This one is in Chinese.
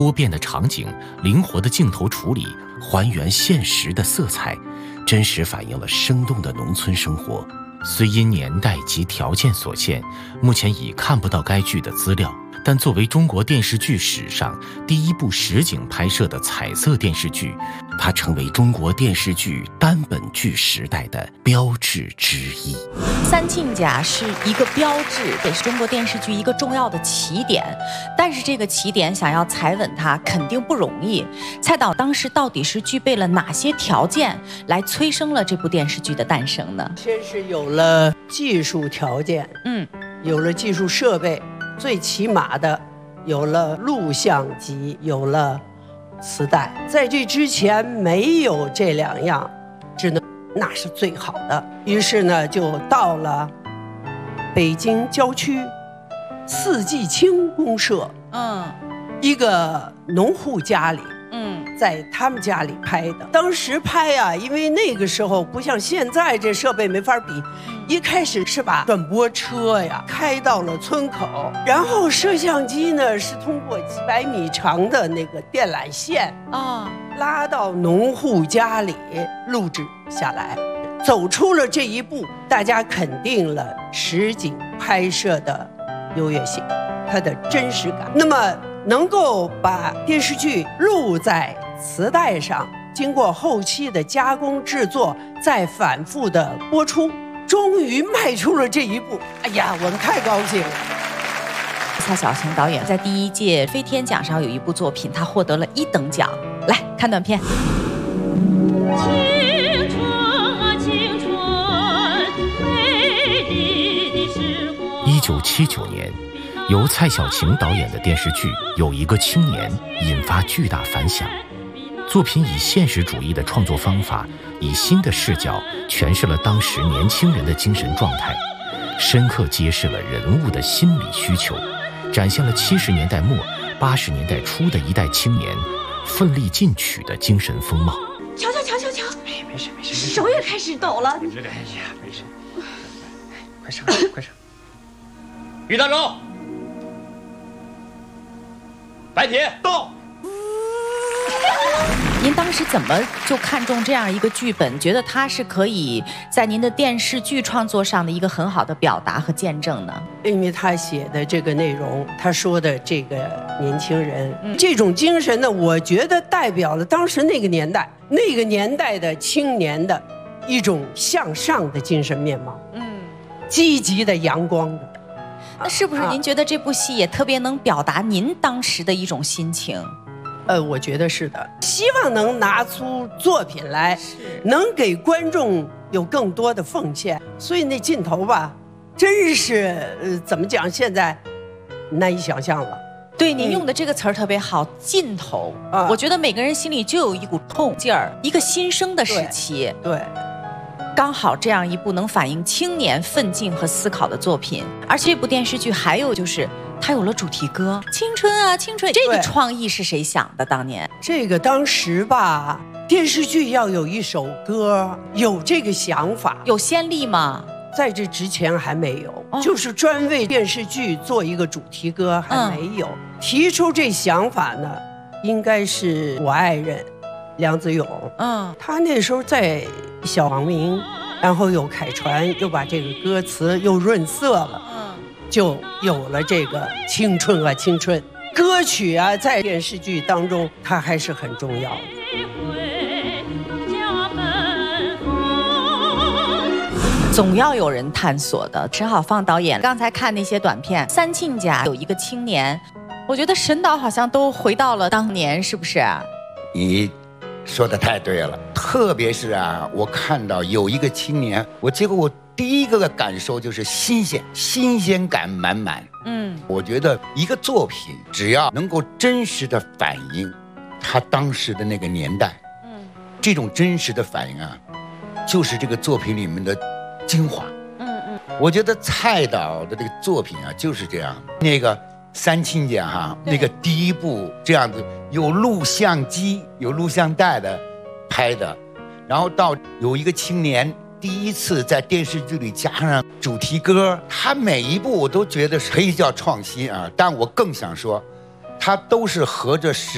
多变的场景、灵活的镜头处理，还原现实的色彩，真实反映了生动的农村生活。虽因年代及条件所限，目前已看不到该剧的资料，但作为中国电视剧史上第一部实景拍摄的彩色电视剧，它成为中国电视剧单本剧时代的标志之一。 三亲家是一个标志，也是中国电视剧一个重要的起点。但是这个起点想要踩稳它，肯定不容易。蔡导当时到底是具备了哪些条件，来催生了这部电视剧的诞生呢？ 先是有了技术条件，有了技术设备，最起码的有了录像机，有了磁带。在这之前没有这两样，只能那是最好的。于是呢，就到了北京郊区四季青公社，一个农户家里，在他们家里拍的。当时拍啊，因为那个时候不像现在这设备没法比，一开始是把转播车呀开到了村口，然后摄像机呢是通过几百米长的那个电缆线拉到农户家里录制下来。走出了这一步，大家肯定了实景拍摄的优越性，它的真实感。那么能够把电视剧录在磁带上，经过后期的加工制作，再反复的播出，终于迈出了这一步。哎呀，我们太高兴了。 蔡晓庆导演在第一届飞天奖上有一部作品，他获得了1等奖。来看短片。 1979年，由蔡晓庆导演的电视剧《有一个青年》引发巨大反响。作品以现实主义的创作方法，以新的视角诠释了当时年轻人的精神状态，深刻揭示了人物的心理需求，展现了70年代末、80年代初的一代青年奋力进取的精神风貌。 瞧， 哎，没事， 手也开始抖了。 哎呀，没事，快上！于大忠，白铁到。 您当时怎么就看中这样一个剧本，觉得它是可以在您的电视剧创作上的一个很好的表达和见证呢？ 因为他写的这个内容，他说的这个年轻人，这种精神呢，我觉得代表了当时那个年代的青年的一种向上的精神面貌，积极的、阳光的。 那是不是您觉得这部戏也特别能表达您当时的一种心情？ 我觉得是的，希望能拿出作品来，能给观众有更多的奉献。所以那镜头吧，真是怎么讲，现在难以想象了。 对，您用的这个词儿特别好，劲头。我觉得每个人心里就有一股冲劲儿，一个新生的时期。 对。 刚好这样一部能反映青年奋进和思考的作品，而且这部电视剧还有就是它有了主题歌《青春啊青春》，这个创意是谁想的？当年这个当时吧，电视剧要有一首歌，有这个想法， 有先例吗？ 在这之前还没有，就是专为电视剧做一个主题歌还没有。提出这想法呢，应该是我爱人梁子勇，他那时候在小王明，然后有凯传，又把这个歌词又润色了，就有了这个青春啊青春。歌曲啊，在电视剧当中，它还是很重要的。 总要有人探索的。陈好放导演刚才看那些短片，三亲家有一个青年，我觉得沈导好像都回到了当年，是不是？ 你说的太对了，特别是啊，我看到有一个青年，结果我第一个感受就是新鲜感满满。我觉得一个作品只要能够真实的反映他当时的那个年代，这种真实的反应啊，就是这个作品里面的精华。我觉得蔡导的这个作品啊就是这样。那个三亲家哈，那个第一部这样子有录像机有录像带的拍的，然后到有一个青年第一次在电视剧里加上主题歌，他每一部我都觉得可以叫创新啊，但我更想说他都是合着时